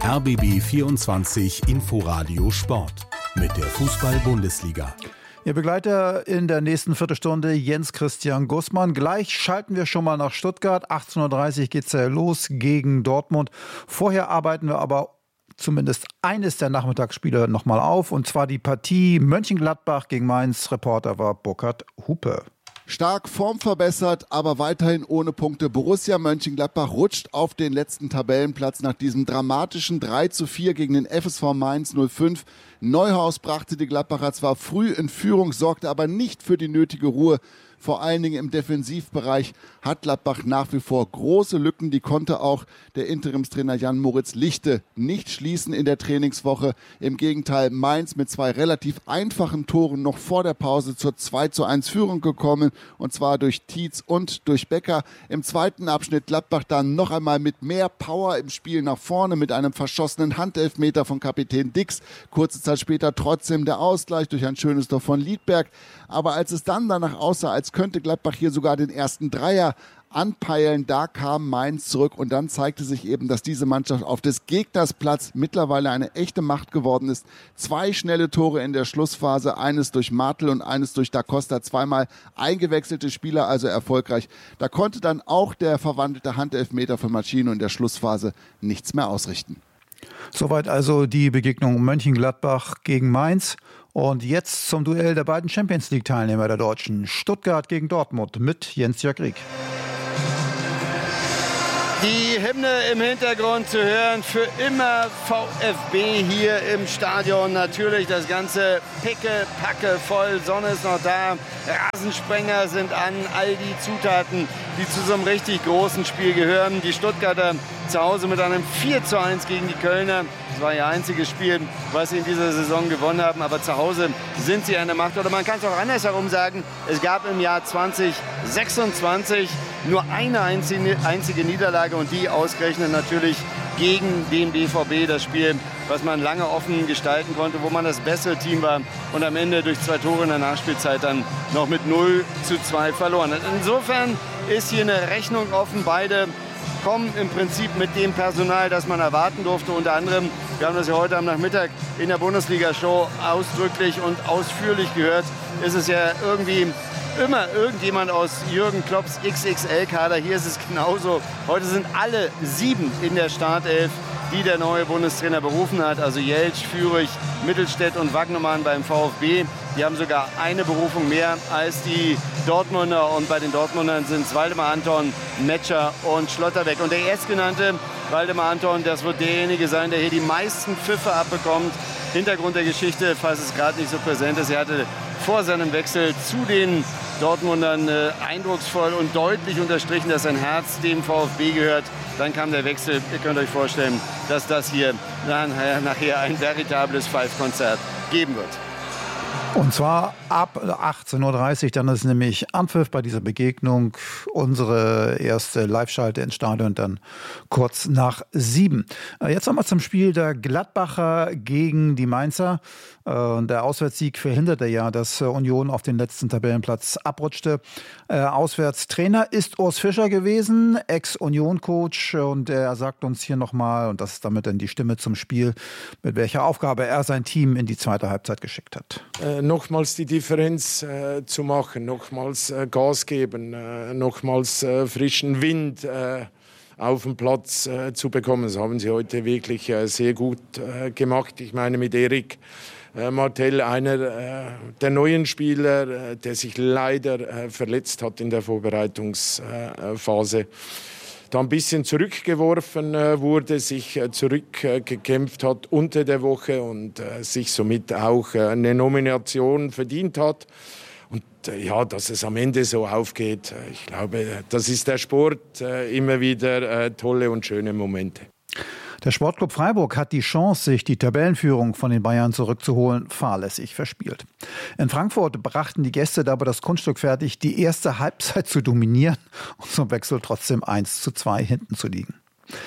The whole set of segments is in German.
RBB 24 Inforadio Sport mit der Fußball-Bundesliga. Ihr Begleiter in der nächsten Viertelstunde, Jens Christian Gußmann. Gleich schalten wir schon mal nach Stuttgart. 18.30 Uhr geht's ja los gegen Dortmund. Vorher arbeiten wir aber zumindest eines der Nachmittagsspiele nochmal auf. Und zwar die Partie Mönchengladbach gegen Mainz. Reporter war Burkhard Hupe. Stark formverbessert, aber weiterhin ohne Punkte. Borussia Mönchengladbach rutscht auf den letzten Tabellenplatz nach diesem dramatischen 3:4 gegen den FSV Mainz 05. Neuhaus brachte die Gladbacher zwar früh in Führung, sorgte aber nicht für die nötige Ruhe. Vor allen Dingen im Defensivbereich hat Gladbach nach wie vor große Lücken. Die konnte auch der Interimstrainer Jan-Moritz Lichte nicht schließen in der Trainingswoche. Im Gegenteil, Mainz mit 2 relativ einfachen Toren noch vor der Pause zur 2:1 Führung gekommen. Und zwar durch Tietz und durch Becker. Im zweiten Abschnitt Gladbach dann noch einmal mit mehr Power im Spiel nach vorne mit einem verschossenen Handelfmeter von Kapitän Dix. Kurze Zeit später trotzdem der Ausgleich durch ein schönes Tor von Liedberg. Aber als es dann danach aussah, als könnte Gladbach hier sogar den ersten Dreier anpeilen, da kam Mainz zurück und dann zeigte sich eben, dass diese Mannschaft auf des Gegners Platz mittlerweile eine echte Macht geworden ist. 2 schnelle Tore in der Schlussphase, eines durch Martel und eines durch Da Costa, zweimal eingewechselte Spieler, also erfolgreich. Da konnte dann auch der verwandelte Handelfmeter von Machino in der Schlussphase nichts mehr ausrichten. Soweit also die Begegnung Mönchengladbach gegen Mainz. Und jetzt zum Duell der beiden Champions-League-Teilnehmer der Deutschen. Stuttgart gegen Dortmund mit Jens-Jörg Rieck. Die Hymne im Hintergrund zu hören, für immer VfB hier im Stadion. Natürlich das Ganze picke, packe voll, Sonne ist noch da, Rasensprenger sind an, all die Zutaten, die zu so einem richtig großen Spiel gehören. Die Stuttgarter zu Hause mit einem 4:1 gegen die Kölner. Das war ihr einziges Spiel, was sie in dieser Saison gewonnen haben. Aber zu Hause sind sie eine Macht. Oder man kann es auch andersherum sagen. Es gab im Jahr 2026 nur eine einzige Niederlage. Und die ausgerechnet natürlich gegen den BVB. Das Spiel, was man lange offen gestalten konnte, wo man das bessere Team war. Und am Ende durch 2 Tore in der Nachspielzeit dann noch mit 0:2 verloren hat. Insofern ist hier eine Rechnung offen. Beide kommen im Prinzip mit dem Personal, das man erwarten durfte. Unter anderem, wir haben das ja heute am Nachmittag in der Bundesliga-Show ausdrücklich und ausführlich gehört, ist es ja irgendwie immer irgendjemand aus Jürgen Klopps XXL-Kader. Hier ist es genauso. Heute sind alle 7 in der Startelf, die der neue Bundestrainer berufen hat. Also Jeltsch, Führig, Mittelstädt und Wagnermann beim VfB. Die haben sogar eine Berufung mehr als die Dortmunder. Und bei den Dortmundern sind es Waldemar Anton, Metscher und Schlotterbeck. Und der erstgenannte, Waldemar Anton, das wird derjenige sein, der hier die meisten Pfiffe abbekommt. Hintergrund der Geschichte, falls es gerade nicht so präsent ist, er hatte vor seinem Wechsel zu den Dortmundern eindrucksvoll und deutlich unterstrichen, dass sein Herz dem VfB gehört. Dann kam der Wechsel. Ihr könnt euch vorstellen, dass das hier nachher ein veritables Five-Konzert geben wird. Und zwar ab 18.30 Uhr, dann ist nämlich Anpfiff bei dieser Begegnung. Unsere erste Live-Schalte ins Stadion dann kurz nach 7. Jetzt nochmal zum Spiel der Gladbacher gegen die Mainzer. Der Auswärtssieg verhinderte ja, dass Union auf den letzten Tabellenplatz abrutschte. Auswärtstrainer ist Urs Fischer gewesen, Ex-Union-Coach. Und er sagt uns hier nochmal, und das ist damit dann die Stimme zum Spiel, mit welcher Aufgabe er sein Team in die zweite Halbzeit geschickt hat. Nochmals die Differenz zu machen, nochmals Gas geben, nochmals frischen Wind auf den Platz zu bekommen. Das haben sie heute wirklich sehr gut gemacht. Ich meine mit Erik Martel, einer der neuen Spieler, der sich leider verletzt hat in der Vorbereitungsphase. Da ein bisschen zurückgeworfen wurde, sich zurückgekämpft hat unter der Woche und sich somit auch eine Nomination verdient hat. Und ja, dass es am Ende so aufgeht, ich glaube, das ist der Sport, immer wieder tolle und schöne Momente. Der Sportclub Freiburg hat die Chance, sich die Tabellenführung von den Bayern zurückzuholen, fahrlässig verspielt. In Frankfurt brachten die Gäste dabei das Kunststück fertig, die erste Halbzeit zu dominieren und zum Wechsel trotzdem 1:2 hinten zu liegen.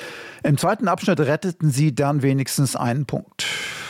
Im zweiten Abschnitt retteten sie dann wenigstens einen Punkt.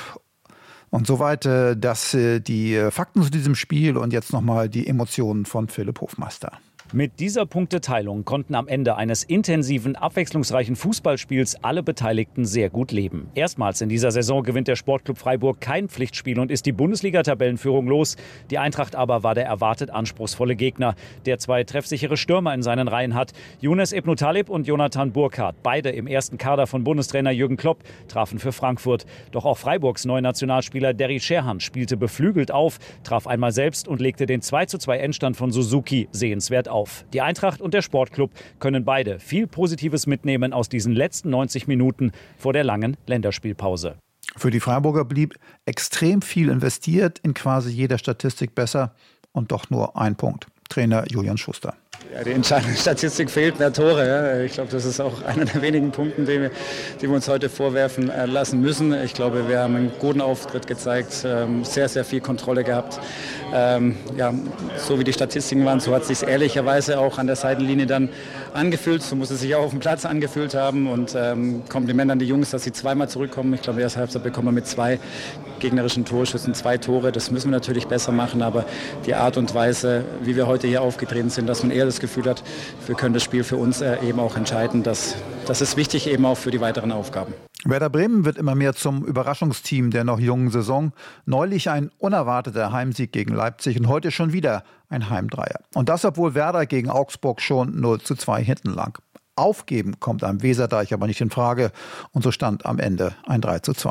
Und soweit die Fakten zu diesem Spiel und jetzt nochmal die Emotionen von Philipp Hofmeister. Mit dieser Punkteteilung konnten am Ende eines intensiven, abwechslungsreichen Fußballspiels alle Beteiligten sehr gut leben. Erstmals in dieser Saison gewinnt der Sportclub Freiburg kein Pflichtspiel und ist die Bundesliga-Tabellenführung los. Die Eintracht aber war der erwartet anspruchsvolle Gegner, der 2 treffsichere Stürmer in seinen Reihen hat. Younes Ibn Talib und Jonathan Burkhardt, beide im ersten Kader von Bundestrainer Jürgen Klopp, trafen für Frankfurt. Doch auch Freiburgs neuer Nationalspieler Derry Sherhan spielte beflügelt auf, traf einmal selbst und legte den 2:2 Endstand von Suzuki sehenswert auf. Die Eintracht und der Sportclub können beide viel Positives mitnehmen aus diesen letzten 90 Minuten vor der langen Länderspielpause. Für die Freiburger blieb extrem viel investiert, in quasi jeder Statistik besser und doch nur ein Punkt. Trainer Julian Schuster. Ja, die entscheidende Statistik fehlt, mehr Tore. Ja. Ich glaube, das ist auch einer der wenigen Punkte, die wir uns heute vorwerfen lassen müssen. Ich glaube, wir haben einen guten Auftritt gezeigt, sehr, sehr viel Kontrolle gehabt. Ja, so wie die Statistiken waren, so hat es sich ehrlicherweise auch an der Seitenlinie dann angefühlt. So muss es sich auch auf dem Platz angefühlt haben. Und Kompliment an die Jungs, dass sie zweimal zurückkommen. Ich glaube, in der ersten Halbzeit bekommen wir mit 2 gegnerischen Torschüssen 2 Tore. Das müssen wir natürlich besser machen. Aber die Art und Weise, wie wir heute hier aufgetreten sind, dass man eher das Gefühl hat, wir können das Spiel für uns eben auch entscheiden. Das ist wichtig eben auch für die weiteren Aufgaben. Werder Bremen wird immer mehr zum Überraschungsteam der noch jungen Saison. Neulich ein unerwarteter Heimsieg gegen Leipzig und heute schon wieder ein Heimdreier. Und das, obwohl Werder gegen Augsburg schon 0:2 hinten lag. Aufgeben kommt am Weserdeich aber nicht in Frage und so stand am Ende ein 3:2.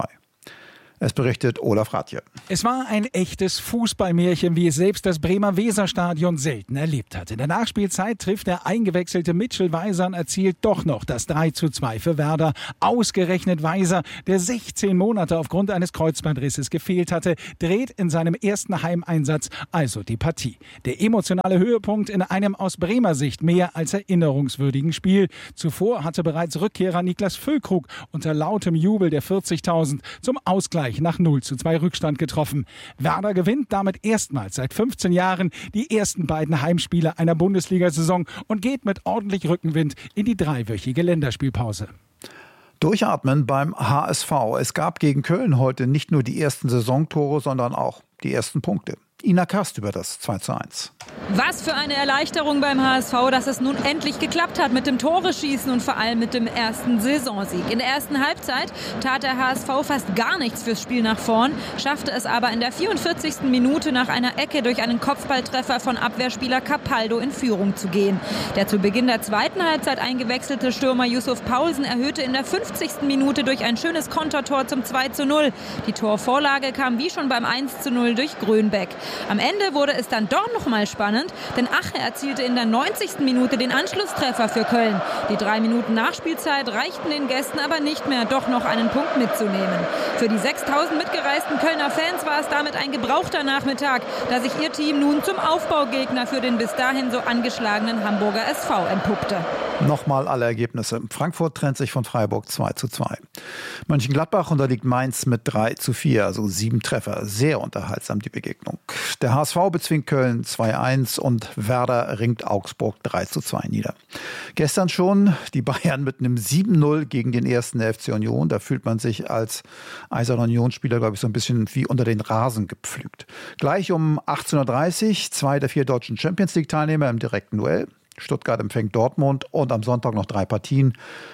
Es berichtet Olaf Ratje. Es war ein echtes Fußballmärchen, wie es selbst das Bremer Weserstadion selten erlebt hat. In der Nachspielzeit trifft der eingewechselte Mitchell Weiser und erzielt doch noch das 3:2 für Werder. Ausgerechnet Weiser, der 16 Monate aufgrund eines Kreuzbandrisses gefehlt hatte, dreht in seinem ersten Heimeinsatz also die Partie. Der emotionale Höhepunkt in einem aus Bremer Sicht mehr als erinnerungswürdigen Spiel. Zuvor hatte bereits Rückkehrer Niklas Füllkrug unter lautem Jubel der 40.000 zum Ausgleich nach 0:2 Rückstand getroffen. Werder gewinnt damit erstmals seit 15 Jahren die ersten beiden Heimspiele einer Bundesliga-Saison und geht mit ordentlich Rückenwind in die 3-wöchige Länderspielpause. Durchatmen beim HSV. Es gab gegen Köln heute nicht nur die ersten Saisontore, sondern auch die ersten Punkte. Ina Kast über das 2:1. Was für eine Erleichterung beim HSV, dass es nun endlich geklappt hat mit dem Tore-Schießen und vor allem mit dem ersten Saisonsieg. In der ersten Halbzeit tat der HSV fast gar nichts fürs Spiel nach vorn, schaffte es aber in der 44. Minute nach einer Ecke durch einen Kopfballtreffer von Abwehrspieler Capaldo in Führung zu gehen. Der zu Beginn der zweiten Halbzeit eingewechselte Stürmer Yusuf Paulsen erhöhte in der 50. Minute durch ein schönes Kontertor zum 2:0. Die Torvorlage kam wie schon beim 1:0 durch Grönbeck. Am Ende wurde es dann doch noch mal spannend, denn Ache erzielte in der 90. Minute den Anschlusstreffer für Köln. Die 3 Minuten Nachspielzeit reichten den Gästen aber nicht mehr, doch noch einen Punkt mitzunehmen. Für die 6.000 mitgereisten Kölner Fans war es damit ein gebrauchter Nachmittag, da sich ihr Team nun zum Aufbaugegner für den bis dahin so angeschlagenen Hamburger SV entpuppte. Nochmal alle Ergebnisse. Frankfurt trennt sich von Freiburg 2:2. Mönchengladbach unterliegt Mainz mit 3:4, also 7 Treffer. Sehr unterhaltsam die Begegnung. Der HSV bezwingt Köln 2:1 und Werder ringt Augsburg 3:2 nieder. Gestern schon die Bayern mit einem 7:0 gegen den ersten FC Union. Da fühlt man sich als Eiserner Unionsspieler, glaube ich, so ein bisschen wie unter den Rasen gepflügt. Gleich um 18:30 Uhr 2 der 4 deutschen Champions-League-Teilnehmer im direkten Duell. Stuttgart empfängt Dortmund und am Sonntag noch 3 Partien.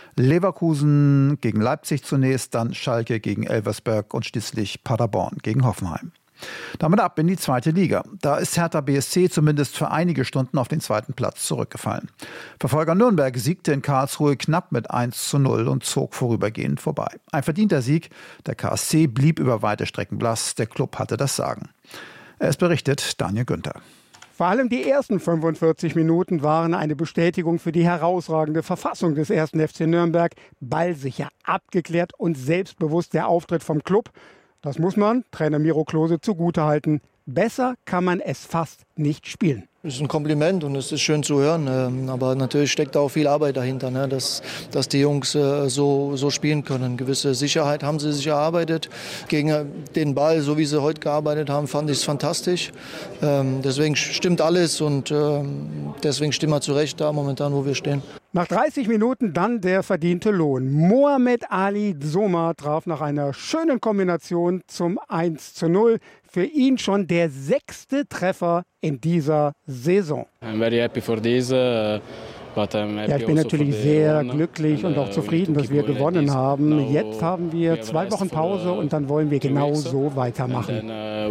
Leverkusen gegen Leipzig zunächst, dann Schalke gegen Elversberg und schließlich Paderborn gegen Hoffenheim. Damit ab in die 2. Liga. Da ist Hertha BSC zumindest für einige Stunden auf den 2. Platz zurückgefallen. Verfolger Nürnberg siegte in Karlsruhe knapp mit 1:0 und zog vorübergehend vorbei. Ein verdienter Sieg. Der KSC blieb über weite Strecken blass. Der Klub hatte das Sagen. Es berichtet Daniel Günther. Vor allem die ersten 45 Minuten waren eine Bestätigung für die herausragende Verfassung des 1. FC Nürnberg. Ballsicher, abgeklärt und selbstbewusst der Auftritt vom Klub. Das muss man Trainer Miro Klose zugutehalten. Besser kann man es fast nicht spielen. Das ist ein Kompliment und es ist schön zu hören. Aber natürlich steckt da auch viel Arbeit dahinter, ne? Dass die Jungs so spielen können. Gewisse Sicherheit haben sie sich erarbeitet. Gegen den Ball, so wie sie heute gearbeitet haben, fand ich es fantastisch. Deswegen stimmt alles und deswegen stehen wir zurecht da momentan, wo wir stehen. Nach 30 Minuten dann der verdiente Lohn. Mohamed Ali Zoma traf nach einer schönen Kombination zum 1:0. Für ihn schon der 6. Treffer in dieser Saison. I'm very happy for this. Ja, ich bin natürlich sehr glücklich und auch zufrieden, dass wir gewonnen haben. Jetzt haben wir 2 Wochen Pause und dann wollen wir genau so weitermachen.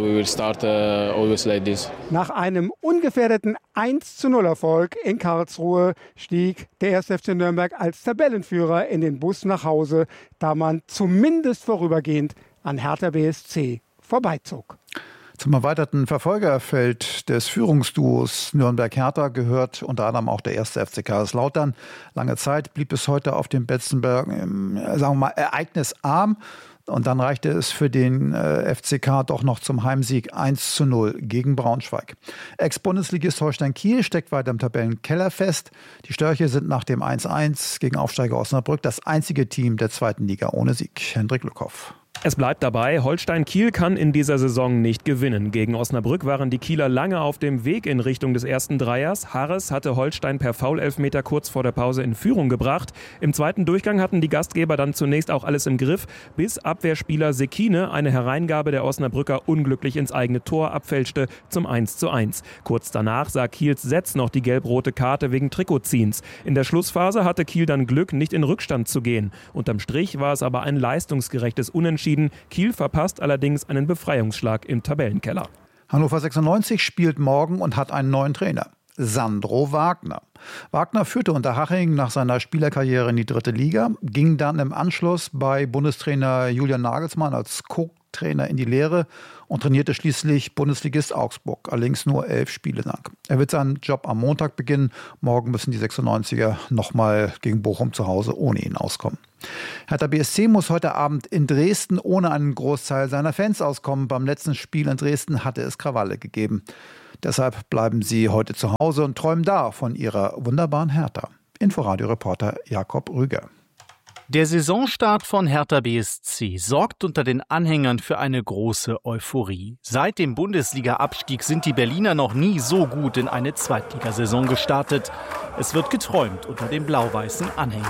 Nach einem ungefährdeten 1:0-Erfolg in Karlsruhe stieg der 1. FC Nürnberg als Tabellenführer in den Bus nach Hause, da man zumindest vorübergehend an Hertha BSC vorbeizog. Zum erweiterten Verfolgerfeld des Führungsduos Nürnberg-Hertha gehört unter anderem auch der 1. FC Kaiserslautern. Lange Zeit blieb es heute auf dem Betzenberg, sagen wir mal, ereignisarm. Und dann reichte es für den FCK doch noch zum Heimsieg 1:0 gegen Braunschweig. Ex-Bundesligist Holstein Kiel steckt weiter im Tabellenkeller fest. Die Störche sind nach dem 1:1 gegen Aufsteiger Osnabrück das einzige Team der 2. Liga ohne Sieg. Hendrik Lückhoff. Es bleibt dabei, Holstein Kiel kann in dieser Saison nicht gewinnen. Gegen Osnabrück waren die Kieler lange auf dem Weg in Richtung des ersten Dreiers. Harres hatte Holstein per Foul-Elfmeter kurz vor der Pause in Führung gebracht. Im zweiten Durchgang hatten die Gastgeber dann zunächst auch alles im Griff, bis Abwehrspieler Sekine eine Hereingabe der Osnabrücker unglücklich ins eigene Tor abfälschte zum 1:1. Kurz danach sah Kiels Setz noch die gelb-rote Karte wegen Trikotziehens. In der Schlussphase hatte Kiel dann Glück, nicht in Rückstand zu gehen. Unterm Strich war es aber ein leistungsgerechtes Unentschieden. Kiel verpasst allerdings einen Befreiungsschlag im Tabellenkeller. Hannover 96 spielt morgen und hat einen neuen Trainer. Sandro Wagner. Wagner führte Unterhaching nach seiner Spielerkarriere in die 3. Liga, ging dann im Anschluss bei Bundestrainer Julian Nagelsmann als Co-Trainer in die Lehre und trainierte schließlich Bundesligist Augsburg, allerdings nur 11 Spiele lang. Er wird seinen Job am Montag beginnen. Morgen müssen die 96er nochmal gegen Bochum zu Hause ohne ihn auskommen. Hertha BSC muss heute Abend in Dresden ohne einen Großteil seiner Fans auskommen. Beim letzten Spiel in Dresden hatte es Krawalle gegeben. Deshalb bleiben sie heute zu Hause und träumen da von ihrer wunderbaren Hertha. Inforadio-Reporter Jakob Rüger. Der Saisonstart von Hertha BSC sorgt unter den Anhängern für eine große Euphorie. Seit dem Bundesliga-Abstieg sind die Berliner noch nie so gut in eine Zweitligasaison gestartet. Es wird geträumt unter den blau-weißen Anhängern.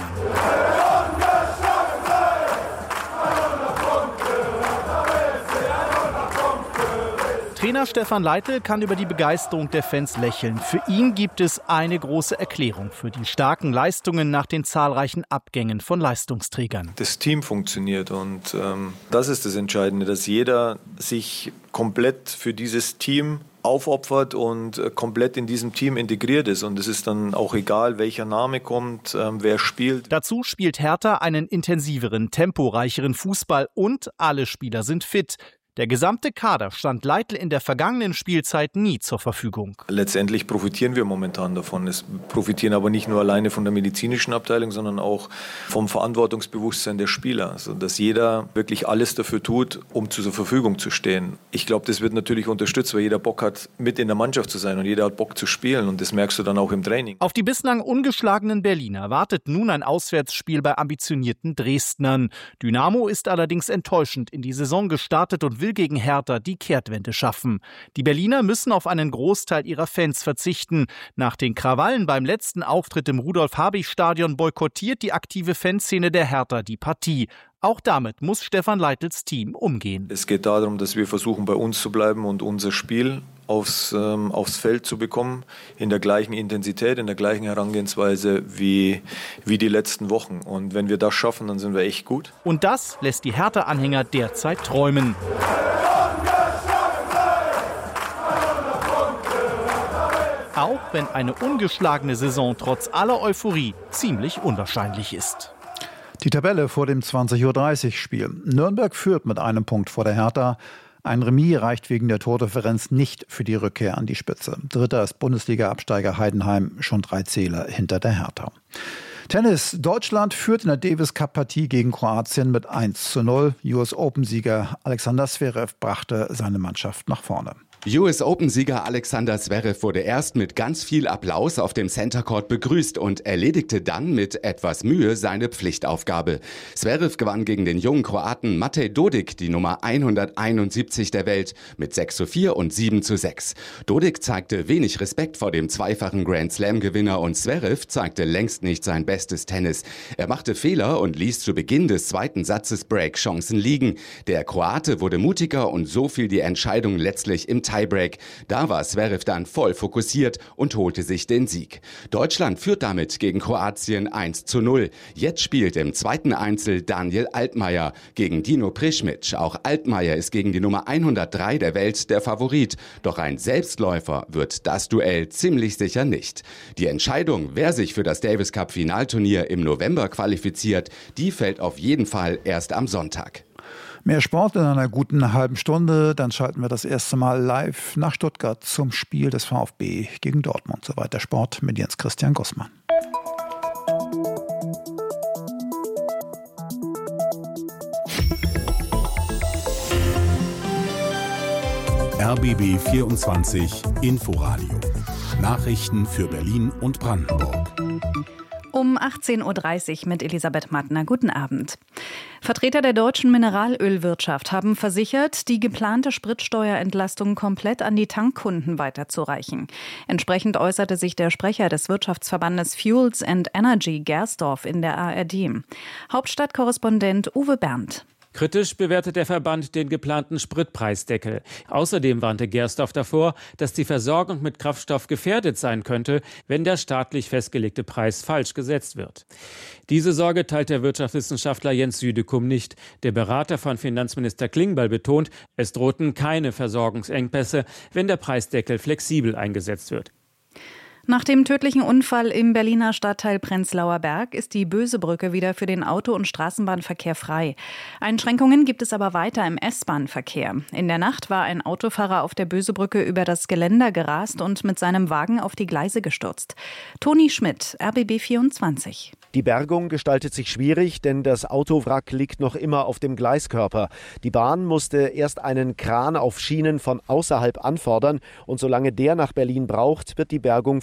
Trainer Stefan Leitl kann über die Begeisterung der Fans lächeln. Für ihn gibt es eine große Erklärung für die starken Leistungen nach den zahlreichen Abgängen von Leistungsträgern. Das Team funktioniert und das ist das Entscheidende, dass jeder sich komplett für dieses Team aufopfert und komplett in diesem Team integriert ist. Und es ist dann auch egal, welcher Name kommt, wer spielt. Dazu spielt Hertha einen intensiveren, temporeicheren Fußball und alle Spieler sind fit. Der gesamte Kader stand Leitl in der vergangenen Spielzeit nie zur Verfügung. Letztendlich profitieren wir momentan davon. Es profitieren aber nicht nur alleine von der medizinischen Abteilung, sondern auch vom Verantwortungsbewusstsein der Spieler. Also, dass jeder wirklich alles dafür tut, um zur Verfügung zu stehen. Ich glaube, das wird natürlich unterstützt, weil jeder Bock hat, mit in der Mannschaft zu sein und jeder hat Bock zu spielen. Und das merkst du dann auch im Training. Auf die bislang ungeschlagenen Berliner wartet nun ein Auswärtsspiel bei ambitionierten Dresdnern. Dynamo ist allerdings enttäuschend in die Saison gestartet und will gegen Hertha die Kehrtwende schaffen. Die Berliner müssen auf einen Großteil ihrer Fans verzichten. Nach den Krawallen beim letzten Auftritt im Rudolf-Habich-Stadion boykottiert die aktive Fanszene der Hertha die Partie. Auch damit muss Stefan Leitls Team umgehen. Es geht darum, dass wir versuchen, bei uns zu bleiben und unser Spiel aufs Feld zu bekommen, in der gleichen Intensität, in der gleichen Herangehensweise wie die letzten Wochen. Und wenn wir das schaffen, dann sind wir echt gut. Und das lässt die Hertha-Anhänger derzeit träumen. Auch wenn eine ungeschlagene Saison trotz aller Euphorie ziemlich unwahrscheinlich ist. Die Tabelle vor dem 20:30 Uhr Spiel. Nürnberg führt mit einem Punkt vor der Hertha. Ein Remis reicht wegen der Tordifferenz nicht für die Rückkehr an die Spitze. Dritter ist Bundesliga-Absteiger Heidenheim, schon 3 Zähler hinter der Hertha. Tennis. Deutschland führt in der Davis-Cup-Partie gegen Kroatien mit 1:0. US-Open-Sieger Alexander Zverev brachte seine Mannschaft nach vorne. US Open-Sieger Alexander Zverev wurde erst mit ganz viel Applaus auf dem Center Court begrüßt und erledigte dann mit etwas Mühe seine Pflichtaufgabe. Zverev gewann gegen den jungen Kroaten Matej Dodig die Nummer 171 der Welt mit 6:4 und 7:6. Dodig zeigte wenig Respekt vor dem zweifachen Grand Slam-Gewinner und Zverev zeigte längst nicht sein bestes Tennis. Er machte Fehler und ließ zu Beginn des zweiten Satzes Break-Chancen liegen. Der Kroate wurde mutiger und so fiel die Entscheidung letztlich im Tiebreak. Da war Zverev dann voll fokussiert und holte sich den Sieg. Deutschland führt damit gegen Kroatien 1:0. Jetzt spielt im zweiten Einzel Daniel Altmaier gegen Dino Prischmic. Auch Altmaier ist gegen die Nummer 103 der Welt der Favorit. Doch ein Selbstläufer wird das Duell ziemlich sicher nicht. Die Entscheidung, wer sich für das Davis Cup Finalturnier im November qualifiziert, die fällt auf jeden Fall erst am Sonntag. Mehr Sport in einer guten halben Stunde. Dann schalten wir das erste Mal live nach Stuttgart zum Spiel des VfB gegen Dortmund. Soweit der Sport mit Jens Christian Gossmann. RBB 24 Inforadio. Nachrichten für Berlin und Brandenburg. Um 18:30 Uhr mit Elisabeth Mattner. Guten Abend. Vertreter der deutschen Mineralölwirtschaft haben versichert, die geplante Spritsteuerentlastung komplett an die Tankkunden weiterzureichen. Entsprechend äußerte sich der Sprecher des Wirtschaftsverbandes Fuels and Energy Gersdorf in der ARD. Hauptstadtkorrespondent Uwe Berndt. Kritisch bewertet der Verband den geplanten Spritpreisdeckel. Außerdem warnte Gersdorf davor, dass die Versorgung mit Kraftstoff gefährdet sein könnte, wenn der staatlich festgelegte Preis falsch gesetzt wird. Diese Sorge teilt der Wirtschaftswissenschaftler Jens Südekum nicht. Der Berater von Finanzminister Klingbeil betont, es drohten keine Versorgungsengpässe, wenn der Preisdeckel flexibel eingesetzt wird. Nach dem tödlichen Unfall im Berliner Stadtteil Prenzlauer Berg ist die Bösebrücke wieder für den Auto- und Straßenbahnverkehr frei. Einschränkungen gibt es aber weiter im S-Bahn-Verkehr. In der Nacht war ein Autofahrer auf der Bösebrücke über das Geländer gerast und mit seinem Wagen auf die Gleise gestürzt. Toni Schmidt, RBB 24. Die Bergung gestaltet sich schwierig, denn das Autowrack liegt noch immer auf dem Gleiskörper. Die Bahn musste erst einen Kran auf Schienen von außerhalb anfordern und solange der nach Berlin braucht, wird die Bergung